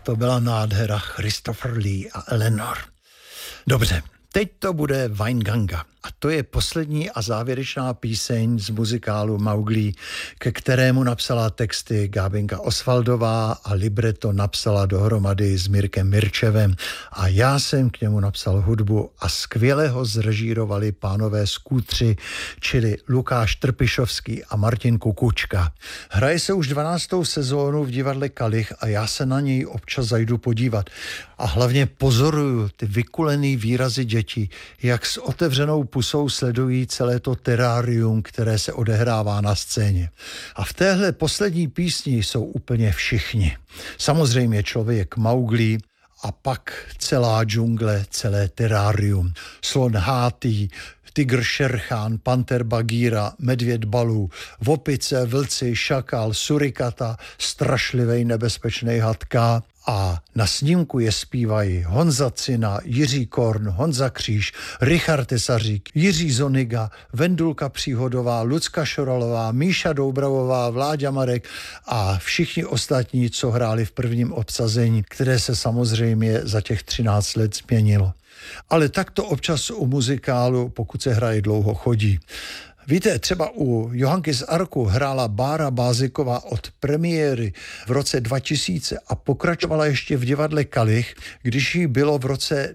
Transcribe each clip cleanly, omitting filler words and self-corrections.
To byla nádhera Christopher Lee a Eleanor. Dobře, teď to bude Wainganga. A to je poslední a závěrečná píseň z muzikálu Mauglí, ke kterému napsala texty Gábinka Osvaldová a libreto napsala dohromady s Mirkem Mirčevem. A já jsem k němu napsal hudbu a skvěle ho zrežírovali pánové z Kůtři, čili Lukáš Trpišovský a Martin Kukučka. Hraje se už 12. sezónu v divadle Kalich a já se na něj občas zajdu podívat. A hlavně pozoruju ty vykulený výrazy dětí, jak s otevřenou pusou sledují celé to terárium, které se odehrává na scéně. A v téhle poslední písni jsou úplně všichni. Samozřejmě člověk Mauglí a pak celá džungle, celé terárium. Slon Hátý, tygr Šerchán, panter Bagíra, medvěd Balú, opice, vlci, šakal, surikata, strašlivej nebezpečnej hadka. A na snímku je zpívají Honza Cina, Jiří Korn, Honza Kříž, Richard Tesařík, Jiří Zoniga, Vendulka Příhodová, Lucka Šoralová, Míša Doubravová, Vláďa Marek a všichni ostatní, co hráli v prvním obsazení, které se samozřejmě za těch 13 let změnilo. Ale tak to občas u muzikálu, pokud se hraje dlouho, chodí. Víte, třeba u Johanky z Arku hrála Bára Báziková od premiéry v roce 2000 a pokračovala ještě v divadle Kalich, když jí bylo v roce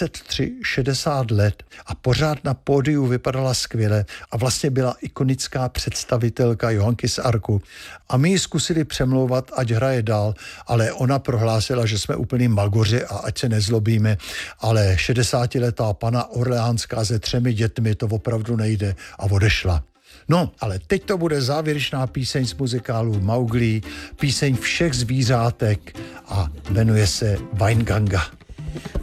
60 let a pořád na pódiu vypadala skvěle a vlastně byla ikonická představitelka Johanky z Arku. A my ji zkusili přemlouvat, ať hraje dál, ale ona prohlásila, že jsme úplný magoři a ať se nezlobíme, ale 60letá pana Orleánská se 3 dětmi, to opravdu nejde a odešla. No, ale teď to bude závěrečná píseň z muzikálu Mauglí, píseň všech zvířátek a jmenuje se Wainganga.